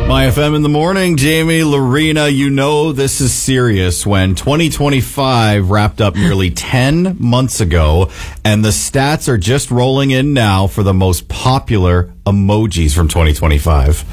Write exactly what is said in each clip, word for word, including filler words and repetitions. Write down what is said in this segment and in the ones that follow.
My F M in the morning, Jamie, Lorena, you know this is serious when twenty twenty-five wrapped up nearly ten months ago, and the stats are just rolling in now for the most popular emojis from twenty twenty-five.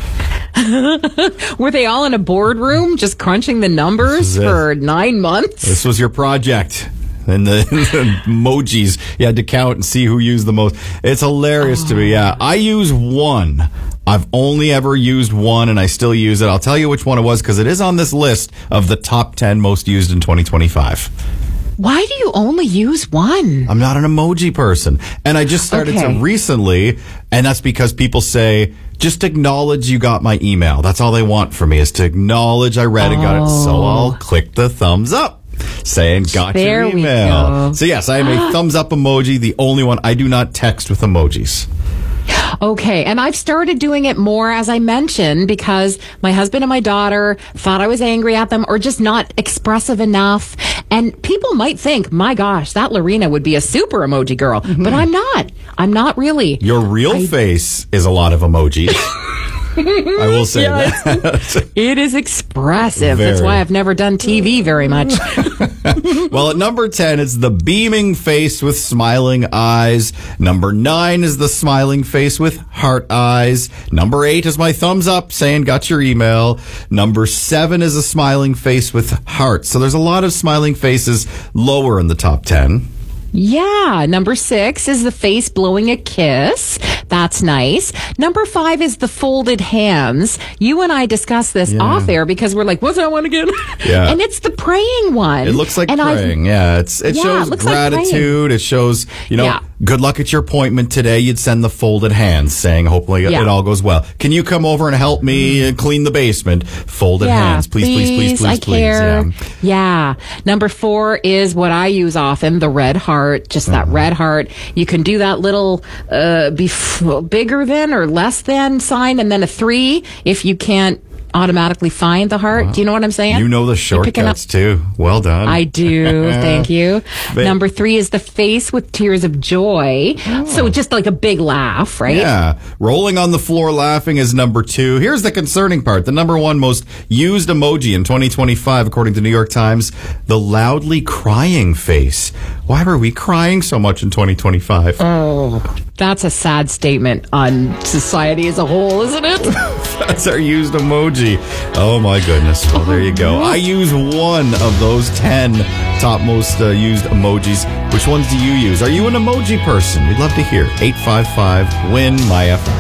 Were they all in a boardroom just crunching the numbers for nine months? This was your project. And the, the emojis, you had to count and see who used the most. It's hilarious oh. to me, yeah. I use one. I've only ever used one, and I still use it. I'll tell you which one it was, because it is on this list of the top ten most used in twenty twenty-five. Why do you only use one? I'm not an emoji person. And I just started okay. to recently, and that's because people say, just acknowledge you got my email. That's all they want from me, is to acknowledge I read oh. and got it. So I'll click the thumbs up. Saying got there your email. So yes, I am a thumbs up emoji, the only one. I do not text with emojis. Okay, and I've started doing it more, as I mentioned, because my husband and my daughter thought I was angry at them or just not expressive enough. And people might think, my gosh, that Lorena would be a super emoji girl. Mm-hmm. But I'm not. I'm not really. Your real I... face is a lot of emojis. I will say yes. that. It is expressive. Very. That's why I've never done T V very much. Well, at number ten, it's the beaming face with smiling eyes. Number nine is the smiling face with heart eyes. Number eight is my thumbs up saying got your email. Number seven is a smiling face with hearts. So there's a lot of smiling faces lower in the top ten. Yeah. Number six is the face blowing a kiss. That's nice. Number five is the folded hands. You and I discussed this yeah. off air because we're like, what's that one again? Yeah. And it's the praying one. It looks like and praying. I've, yeah. It's, it yeah, shows it gratitude. Like it shows, you know, yeah. good luck at your appointment today. You'd send the folded hands saying, hopefully yeah. it all goes well. Can you come over and help me uh, clean the basement? Folded yeah, hands. Please, please, please, please, I please. Care. Yeah. yeah. Number four is what I use often, the red heart. Just that mm-hmm. red heart. You can do that little uh, bef- bigger than or less than sign, and then a three if you can't automatically find the heart. Wow. Do you know what I'm saying? You know the shortcuts too. Well done. I do. Thank you. But, number three is the face with tears of joy. Oh. So just like a big laugh, right? Yeah. Rolling on the floor laughing is number two. Here's the concerning part. The number one most used emoji in twenty twenty-five, according to New York Times, the loudly crying face. Why were we crying so much in twenty twenty-five? Oh, that's a sad statement on society as a whole, isn't it? That's our used emoji. Oh my goodness. Well, there you go. I use one of those ten top most uh, used emojis. Which ones do you use? Are you an emoji person? We'd love to hear. eight five five, W I N, M Y F M.